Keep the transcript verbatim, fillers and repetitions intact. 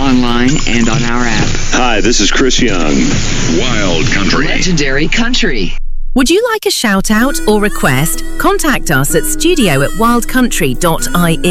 online and on our app. Hi, this is Chris Young. Wild Country. Legendary Country. Would you like a shout out or request? Contact us at studio at wild country dot I E.